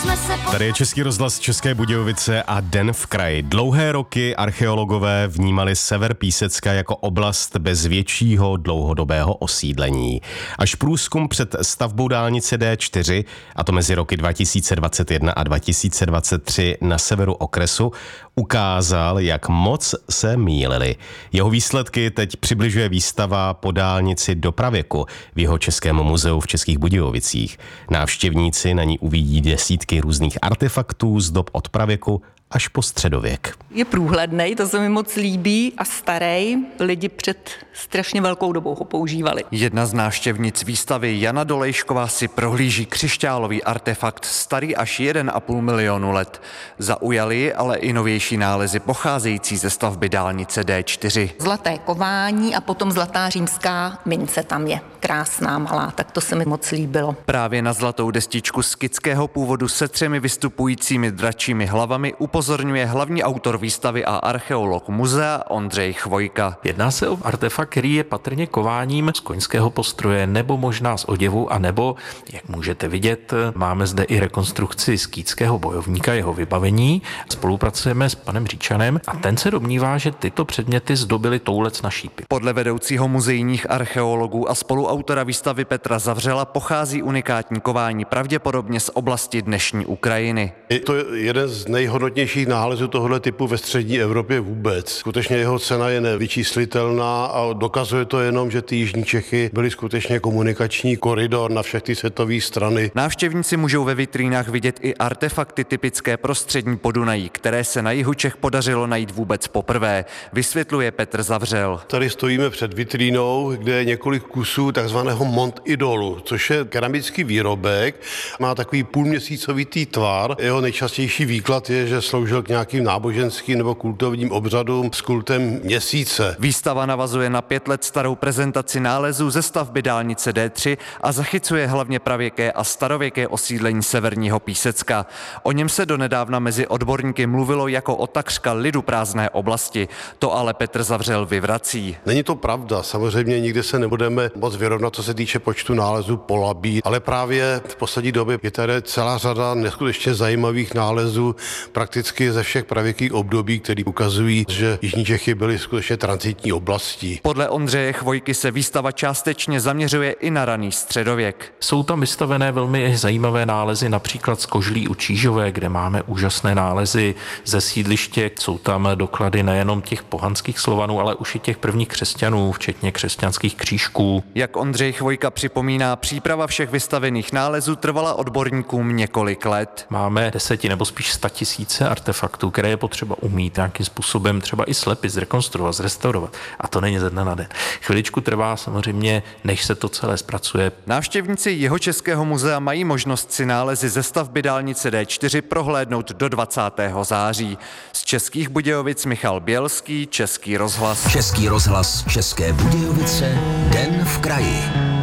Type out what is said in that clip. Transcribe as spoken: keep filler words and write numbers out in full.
jsme se po... Tady je Český rozhlas České Budějovice a Den v kraji. Dlouhé roky archeologové vnímali sever Písecka jako oblast bez většího dlouhodobého osídlení. Až průzkum před stavbou dálnice D čtyři, a to mezi roky dva tisíce dvacet jedna a dva tisíce dvacet tři na severu okresu, ukázal, jak moc se mýlili. Jeho výsledky teď přibližuje výstava po dálnici do pravěku v Jihočeském muzeu v Českých Budějovicích. Návštěvníci na ní uvidí desítky různých artefaktů z dob od pravěku až po středověk. Je průhlednej, to se mi moc líbí, a starý. Lidi před strašně velkou dobou ho používali. Jedna z návštěvnic výstavy, Jana Dolejšková, si prohlíží křišťálový artefakt starý až jeden a půl milionu let. Zaujaly ji ale i novější nálezy pocházející ze stavby dálnice D čtyři. Zlaté kování a potom zlatá římská mince tam je. Krásná, malá, tak to se mi moc líbilo. Právě na zlatou destičku skitského původu se třemi vystupujícími dračími hlavami upozorňuje hlavní autor výstavy a archeolog muzea Ondřej Chvojka. Jedná se o artefakt, který je patrně kováním z koňského postroje nebo možná z oděvu, a nebo, jak můžete vidět, máme zde i rekonstrukci skýtského bojovníka, jeho vybavení. Spolupracujeme s panem Říčanem a ten se domnívá, že tyto předměty zdobily toulec na šípy. Podle vedoucího muzejních archeologů a spoluautora výstavy Petra Zavřela pochází unikátní kování pravděpodobně z oblasti dnešní Ukrajiny. Je to jeden z nejhodnotnějších nálezů tohoto typu ve střední Evropě vůbec. Skutečně jeho cena je nevyčíslitelná a dokazuje to jenom, že ty jižní Čechy byly skutečně komunikační koridor na všechny světové strany. Návštěvníci můžou ve vitrínách vidět i artefakty typické pro střední Podunají, které se na jihu Čech podařilo najít vůbec poprvé, vysvětluje Petr Zavřel. Tady stojíme před vitrínou, kde je několik kusů takzvaného Mont Idolu, což je keramický výrobek, má takový půlměsícovitý tvar. Jeho nejčastější výklad je, že sloužil k nějakým náboženským nebo kultovním obřadům s kultem měsíce. Výstava navazuje na pět let starou prezentaci nálezů ze stavby dálnice D tři a zachycuje hlavně pravěké a starověké osídlení severního Písecka. O něm se donedávna mezi odborníky mluvilo jako o takřka lidu prázdné oblasti. To ale Petr Zavřel vyvrací. Není to pravda, samozřejmě nikdy se nebudeme moc vyrovnat, co se týče počtu nálezů polabí, ale právě v poslední době je tady celá řada neskutečně zajímavých nálezů prakticky ze všech pravěkých období, které ukazují, že jižní Čechy byly skutečně tranzitní oblastí. Podle Ondřeje Chvojky se výstava částečně zaměřuje i na raný středověk. Jsou tam vystavené velmi zajímavé nálezy, například z Kožlí u Čížové, kde máme úžasné nálezy ze sídliště. Jsou tam doklady nejenom těch pohanských Slovanů, ale už i těch prvních křesťanů, včetně křesťanských křížků. Jak Ondřej Chvojka připomíná, příprava všech vystavených nálezů trvala odborníkům několik let. Máme deseti nebo spíš sta tisíce artefaktů, které je potřeba umít nějakým způsobem třeba i slepit, zrekonstruovat, zrestaurovat. A to není ze dne na den. Chviličku trvá samozřejmě, než se to celé zpracuje. Návštěvníci Jihočeského muzea mají možnost si nálezy ze stavby dálnice D čtyři prohlédnout do dvacátého září. Z Českých Budějovic Michal Bělský, Český rozhlas. Český rozhlas České Budějovice, Den v kraji.